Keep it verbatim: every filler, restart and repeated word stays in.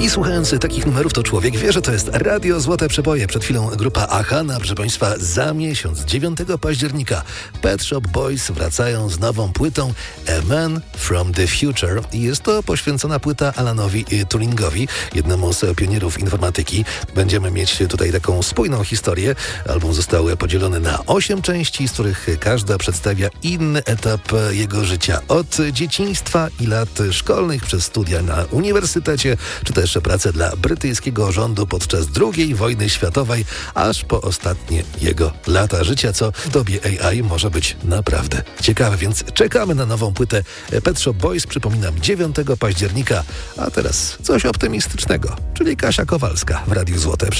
I słuchając takich numerów, to człowiek wie, że to jest Radio Złote Przeboje. Przed chwilą grupa Ahana, proszę Państwa, za miesiąc, dziewiątego października, Pet Shop Boys wracają z nową płytą A Man from the Future. I jest to poświęcona płyta Alanowi Turingowi, jednemu z pionierów informatyki. Będziemy mieć tutaj taką spójną historię. Album został podzielony na osiem części, z których każda przedstawia inny etap jego życia. Od dzieciństwa i lat szkolnych, przez studia na uniwersytecie, czy też pracę dla brytyjskiego rządu podczas drugiej wojny światowej, aż po ostatnie jego lata życia, co w dobie A I może być naprawdę ciekawe. Więc czekamy na nową płytę Pet Shop Boys, przypominam, dziewiątego października. A teraz coś optymistycznego, czyli Kasia Kowalska w Radiu Złote Przeboje.